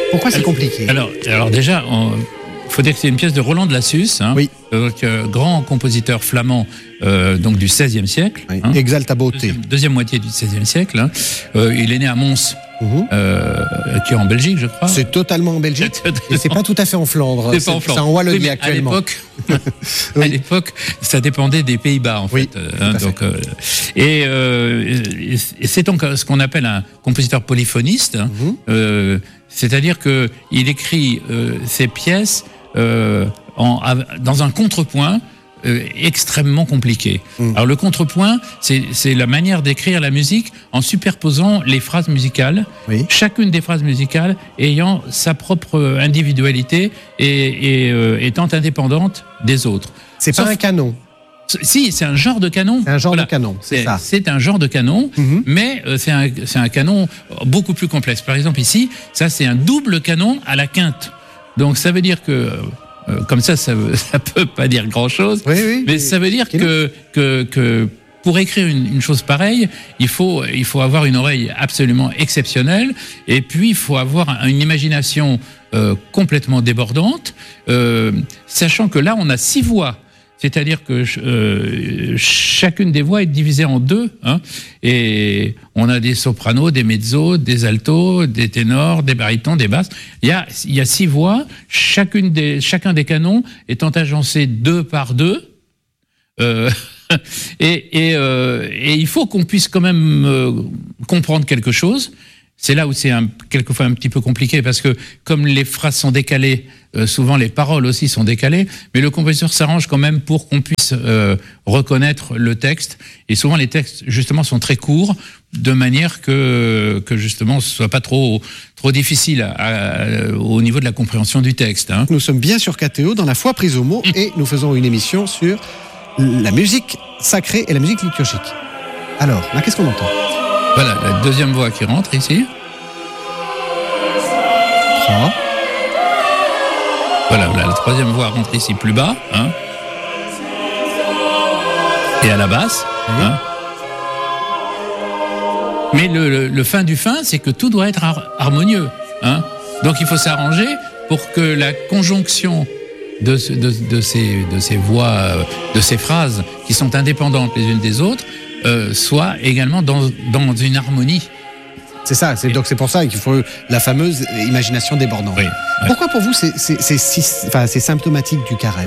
Pourquoi c'est compliqué? Alors déjà, il faut dire que c'est une pièce de Roland de Lassus, oui. Grand compositeur flamand donc du XVIe siècle. Oui. Exalta Beauté. Deuxième moitié du XVIe siècle. Hein. Il est né à Mons, qui est en Belgique, je crois. C'est totalement en Belgique. Et c'est pas tout à fait en Flandre. C'est pas en Flandre. C'est en Wallonie oui, actuellement. À l'époque, ça dépendait des Pays-Bas en fait. Donc, et c'est donc ce qu'on appelle un compositeur polyphoniste. C'est-à-dire que il écrit ses pièces dans un contrepoint extrêmement compliqué. Alors le contrepoint, c'est la manière d'écrire la musique en superposant les phrases musicales, chacune des phrases musicales ayant sa propre individualité et étant indépendante des autres. C'est pas un canon. Si, c'est un genre de canon. C'est un genre de canon, c'est ça. C'est un genre de canon, mais c'est un canon beaucoup plus complexe. Par exemple ici, ça c'est un double canon à la quinte. Donc ça veut dire que comme ça peut pas dire grand-chose, mais ça veut dire que pour écrire une chose pareille, il faut avoir une oreille absolument exceptionnelle, et puis il faut avoir une imagination complètement débordante, sachant que là on a 6 voix. C'est-à-dire que chacune des voix est divisée en 2, hein, et on a des sopranos, des mezzos, des altos, des ténors, des barytons, des basses. Il y a 6 voix, chacun des canons étant agencé 2 par 2. Et il faut qu'on puisse quand même comprendre quelque chose. C'est là où c'est quelquefois un petit peu compliqué, parce que comme les phrases sont décalées, souvent les paroles aussi sont décalées, mais le compositeur s'arrange quand même pour qu'on puisse reconnaître le texte. Et souvent les textes justement sont très courts, de manière que justement ce soit pas trop difficile au niveau de la compréhension du texte. Hein. Nous sommes bien sur KTO dans la foi prise au mot, et nous faisons une émission sur la musique sacrée et la musique liturgique. Alors, là, qu'est-ce qu'on entend ? Voilà, la deuxième voix qui rentre ici. 3. Voilà, la troisième voix rentre ici plus bas. Hein. Et à la basse. Hein. Mais le fin du fin, c'est que tout doit être harmonieux. Hein. Donc il faut s'arranger pour que la conjonction de ces voix, de ces phrases qui sont indépendantes les unes des autres, soit également dans une harmonie. C'est ça, donc c'est pour ça qu'il faut la fameuse imagination débordante. Oui. Pourquoi pour vous c'est symptomatique du carême ?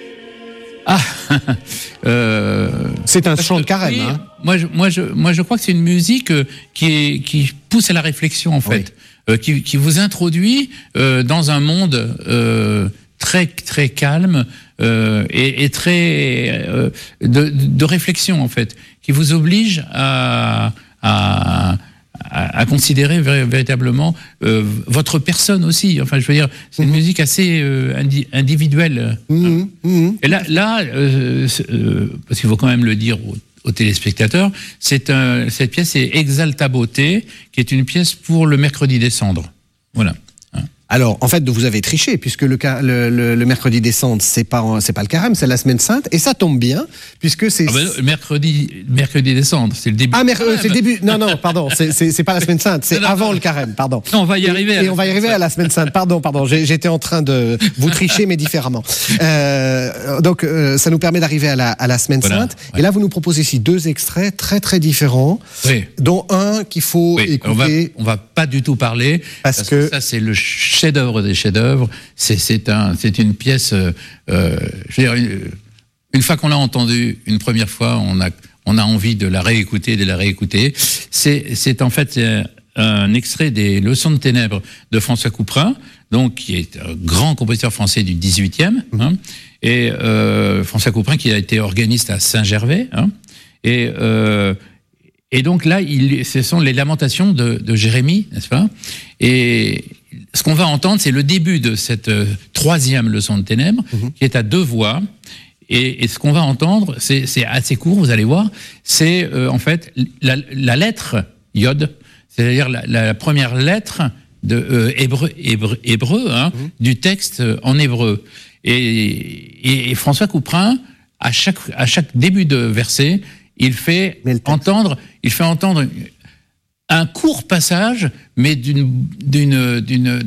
C'est un chant de carême. Hein. Moi, je crois que c'est une musique qui pousse à la réflexion en fait, qui vous introduit dans un monde très très calme et très de réflexion en fait, qui vous oblige à considérer véritablement votre personne aussi. Enfin, je veux dire, c'est une musique assez individuelle. Et là, parce qu'il faut quand même le dire aux téléspectateurs, cette pièce est Exalta Beauté, qui est une pièce pour le mercredi des cendres. Voilà. Alors, en fait, vous avez triché, puisque le mercredi des cendres, c'est pas le carême, c'est la semaine sainte, et ça tombe bien, puisque c'est... mercredi des cendres, c'est le début. C'est le début. Non, pardon, c'est pas la semaine sainte, c'est avant le carême, pardon. Non, on va y arriver. Et on va y arriver à la semaine sainte, pardon, j'étais en train de vous tricher, mais différemment. Donc, ça nous permet d'arriver à la semaine sainte, et là, vous nous proposez ici 2 extraits très, très différents, dont un qu'il faut écouter. On va pas du tout parler, parce que ça, c'est le chef-d'œuvre des chefs-d'œuvre. C'est une pièce. Je veux dire, une fois qu'on l'a entendue une première fois, on a envie de la réécouter, C'est en fait un extrait des Leçons de ténèbres de François Couperin, donc qui est un grand compositeur français du 18e, hein, et François Couperin qui a été organiste à Saint-Gervais, hein, et donc là, ce sont les lamentations de Jérémie, n'est-ce pas ? Et ce qu'on va entendre, c'est le début de cette 3e leçon de ténèbres, qui est à 2 voix. Et ce qu'on va entendre, c'est assez court, vous allez voir. C'est en fait la lettre Yod, c'est-à-dire la première lettre de hébreu, hein, du texte en hébreu. Et François Couperin, à chaque début de verset, il fait entendre un court passage, mais d'une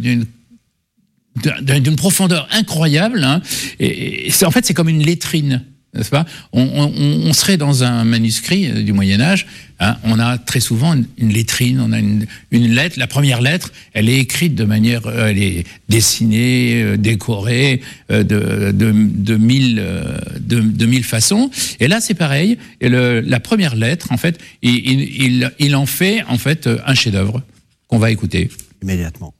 profondeur incroyable. Hein. Et en fait, c'est comme une lettrine, n'est-ce pas ? On serait dans un manuscrit du Moyen-Âge. Hein, on a très souvent une lettrine, on a une lettre. La première lettre, elle est écrite de manière, elle est dessinée, décorée de mille façons. Et là, c'est pareil. Et la première lettre, en fait, il en fait en fait un chef-d'œuvre qu'on va écouter immédiatement.